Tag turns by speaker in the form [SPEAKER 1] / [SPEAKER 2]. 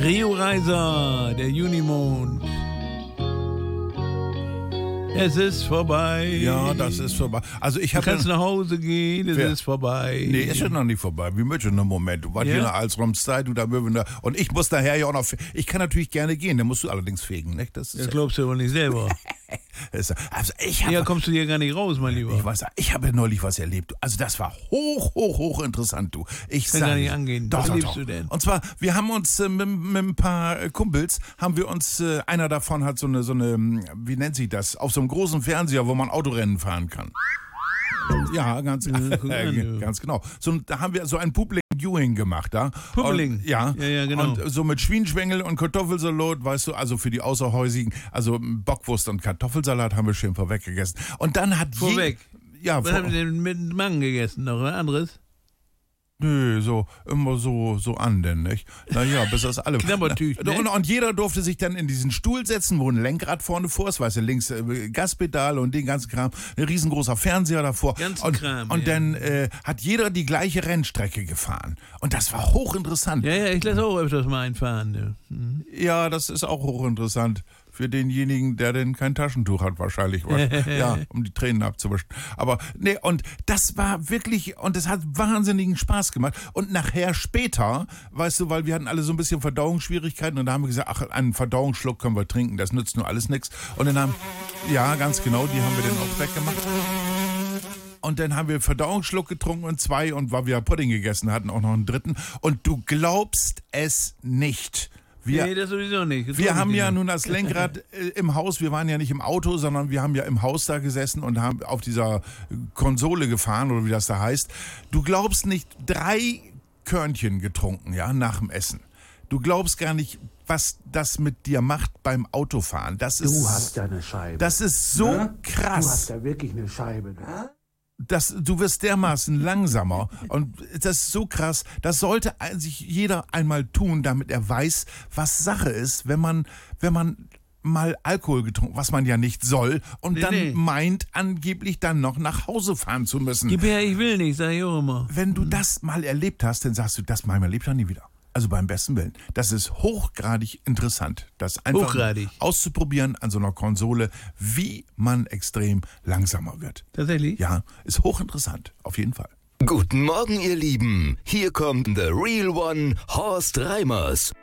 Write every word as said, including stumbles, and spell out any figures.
[SPEAKER 1] Rio Reiser, der Junimond. Es ist vorbei.
[SPEAKER 2] Ja, das ist vorbei. Also ich
[SPEAKER 1] Du
[SPEAKER 2] habe
[SPEAKER 1] kannst nach Hause gehen, es
[SPEAKER 2] Wer?
[SPEAKER 1] ist vorbei.
[SPEAKER 2] Nee, ist ja noch nicht vorbei. Wie möchtest du einen Moment? Du warst
[SPEAKER 1] Ja?
[SPEAKER 2] hier nach Alsromszeit, du da Möwen da. Und ich muss daher ja auch noch. Ich kann natürlich gerne gehen, dann musst du allerdings fegen, nicht? Das ist
[SPEAKER 1] Das glaubst du aber nicht selber.
[SPEAKER 2] ist, also ich
[SPEAKER 1] Hier
[SPEAKER 2] habe.
[SPEAKER 1] kommst du hier gar nicht raus, mein Lieber.
[SPEAKER 2] Ich weiß, ich habe neulich was erlebt. Also das war hoch, hoch, hoch interessant, du. Ich
[SPEAKER 1] Kann
[SPEAKER 2] sag,
[SPEAKER 1] gar nicht angehen.
[SPEAKER 2] Doch,
[SPEAKER 1] Was
[SPEAKER 2] doch,
[SPEAKER 1] liebst
[SPEAKER 2] doch.
[SPEAKER 1] du denn?
[SPEAKER 2] Und zwar, wir haben uns äh, mit, mit ein paar äh, Kumpels, haben wir uns, äh, einer davon hat so eine, so eine, wie nennt sich das, auf so einem großen Fernseher, wo man Autorennen fahren kann. Ja, ganz,
[SPEAKER 1] guck an, du.
[SPEAKER 2] ganz genau. So, da haben wir so ein Public Viewing gemacht, da.
[SPEAKER 1] Publing?
[SPEAKER 2] Und, ja.
[SPEAKER 1] Ja, ja, genau.
[SPEAKER 2] Und so mit Schwienschwengel und Kartoffelsalat, weißt du, also für die Außerhäusigen, also Bockwurst und Kartoffelsalat haben wir schön vorweg gegessen. Und dann hat je-
[SPEAKER 1] Vorweg?
[SPEAKER 2] Ja,
[SPEAKER 1] Was
[SPEAKER 2] vor,
[SPEAKER 1] haben wir denn mit dem Mann gegessen? Noch was anderes?
[SPEAKER 2] Nö, so immer so so an, denn nicht? Naja, bis das alle.
[SPEAKER 1] Knabbertüch, ne?
[SPEAKER 2] und, und jeder durfte sich dann in diesen Stuhl setzen, wo ein Lenkrad vorne vor ist, weißt du, links äh, Gaspedal und den ganzen Kram, ein riesengroßer Fernseher davor.
[SPEAKER 1] Ganzen
[SPEAKER 2] und
[SPEAKER 1] Kram,
[SPEAKER 2] und
[SPEAKER 1] ja.
[SPEAKER 2] dann äh, hat jeder die gleiche Rennstrecke gefahren. Und das war hochinteressant.
[SPEAKER 1] Ja, ja, ich lasse auch öfters mal einfahren. Ne? Mhm.
[SPEAKER 2] Ja, das ist auch hochinteressant. Für denjenigen, der denn kein Taschentuch hat, wahrscheinlich. Ja, um die Tränen abzuwischen. Aber, nee, und das war wirklich, und es hat wahnsinnigen Spaß gemacht. Und nachher später, weißt du, weil wir hatten alle so ein bisschen Verdauungsschwierigkeiten und da haben wir gesagt, ach, einen Verdauungsschluck können wir trinken, das nützt nur alles nichts. Und dann haben, ja, ganz genau, die haben wir dann auch weggemacht. Und dann haben wir Verdauungsschluck getrunken und zwei und weil wir Pudding gegessen hatten, auch noch einen dritten. Und du glaubst es nicht. Wir,
[SPEAKER 1] Nee, das sowieso nicht. Das
[SPEAKER 2] wir
[SPEAKER 1] glaub ich
[SPEAKER 2] haben
[SPEAKER 1] dir
[SPEAKER 2] ja
[SPEAKER 1] nicht.
[SPEAKER 2] nun das Lenkrad äh, im Haus, wir waren ja nicht im Auto, sondern wir haben ja im Haus da gesessen und haben auf dieser Konsole gefahren oder wie das da heißt. Du glaubst nicht, drei Körnchen getrunken, ja, nach dem Essen. Du glaubst gar nicht, was das mit dir macht beim Autofahren. Das ist,
[SPEAKER 3] Du hast ja eine Scheibe.
[SPEAKER 2] das ist so
[SPEAKER 3] Ne?
[SPEAKER 2] krass.
[SPEAKER 3] Du hast ja wirklich eine Scheibe. Ne?
[SPEAKER 2] Das, du wirst dermaßen langsamer und das ist so krass, das sollte sich jeder einmal tun, damit er weiß, was Sache ist, wenn man, wenn man mal Alkohol getrunken, was man ja nicht soll und
[SPEAKER 1] Nee,
[SPEAKER 2] dann
[SPEAKER 1] nee.
[SPEAKER 2] meint, angeblich dann noch nach Hause fahren zu müssen.
[SPEAKER 1] Gib her, ich will nicht, sag ich auch immer.
[SPEAKER 2] Wenn du das mal erlebt hast, dann sagst du, das mal erlebt er nie wieder. Also beim besten Willen. Das ist hochgradig interessant, das einfach
[SPEAKER 1] Hochgradig.
[SPEAKER 2] auszuprobieren an so einer Konsole, wie man extrem langsamer wird.
[SPEAKER 1] Tatsächlich?
[SPEAKER 2] Ja, ist hochinteressant, auf jeden Fall.
[SPEAKER 4] Guten Morgen, ihr Lieben. Hier kommt The Real One, Horst Reimers.